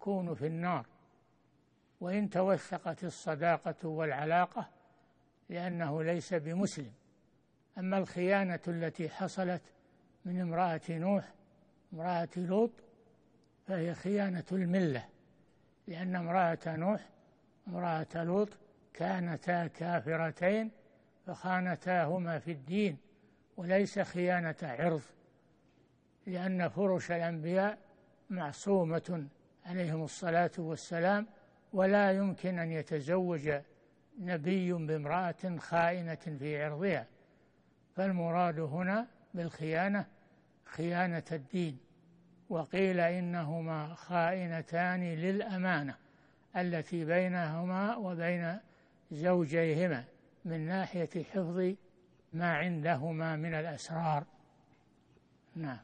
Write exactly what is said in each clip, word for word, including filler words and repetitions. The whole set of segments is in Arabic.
يكون في النار، وإن توثقت الصداقة والعلاقة لأنه ليس بمسلم. أما الخيانة التي حصلت من امرأة نوح امرأة لوط فهي خيانة الملة، لأن امرأة نوح امرأة لوط كانتا كافرتين فخانتاهما في الدين، وليس خيانة عرض، لأن فرش الأنبياء معصومة عليهم الصلاة والسلام، ولا يمكن أن يتزوج نبي بامرأة خائنة في عرضها. فالمراد هنا بالخيانة خيانة الدين. وقيل إنهما خائنتان للأمانة التي بينهما وبين زوجيهما من ناحية حفظ ما عندهما من الأسرار. نعم.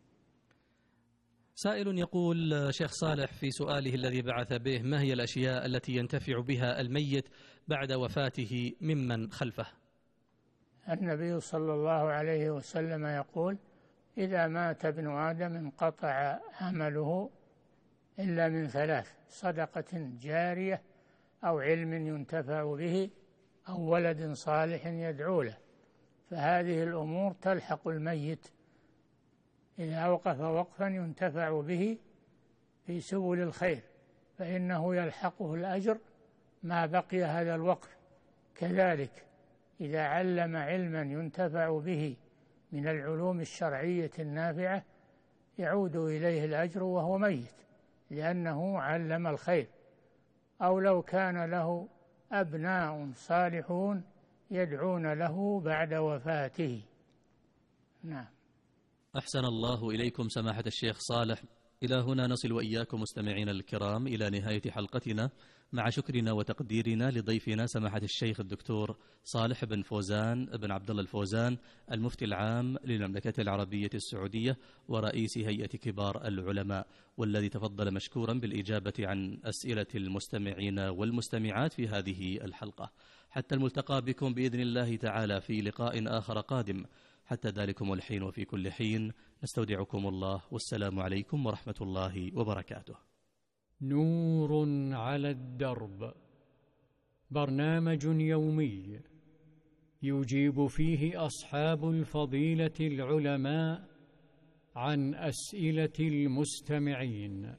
سائل يقول: شيخ صالح، في سؤاله الذي بعث به، ما هي الأشياء التي ينتفع بها الميت بعد وفاته ممن خلفه؟ النبي صلى الله عليه وسلم يقول: إذا مات ابن آدم انقطع عمله إلا من ثلاث: صدقة جارية، أو علم ينتفع به، أو ولد صالح يدعو له. فهذه الأمور تلحق الميت إذا أوقف وقفا ينتفع به في سبل الخير فإنه يلحقه الأجر ما بقي هذا الوقف. كذلك إذا علم علما ينتفع به من العلوم الشرعية النافعة يعود إليه الأجر وهو ميت، لأنه علم الخير. أو لو كان له أبناء صالحون يدعون له بعد وفاته. نعم. أحسن الله إليكم سماحة الشيخ صالح. إلى هنا نصل وإياكم مستمعين الكرام إلى نهاية حلقتنا، مع شكرنا وتقديرنا لضيفنا سماحة الشيخ الدكتور صالح بن فوزان بن عبد الله الفوزان، المفتي العام للمملكة العربية السعودية ورئيس هيئة كبار العلماء، والذي تفضل مشكورا بالإجابة عن أسئلة المستمعين والمستمعات في هذه الحلقة. حتى الملتقى بكم بإذن الله تعالى في لقاء آخر قادم. حتى ذلكم الحين وفي كل حين نستودعكم الله، والسلام عليكم ورحمة الله وبركاته. نور على الدرب، برنامج يومي يجيب فيه أصحاب الفضيلة العلماء عن أسئلة المستمعين.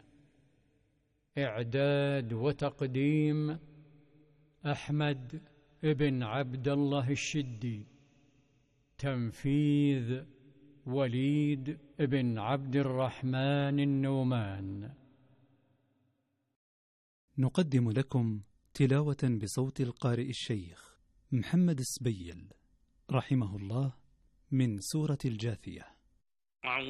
إعداد وتقديم أحمد بن عبد الله الشدي. تنفيذ وليد بن عبد الرحمن النومان. نقدم لكم تلاوة بصوت القارئ الشيخ محمد السبيل رحمه الله من سورة الجاثية.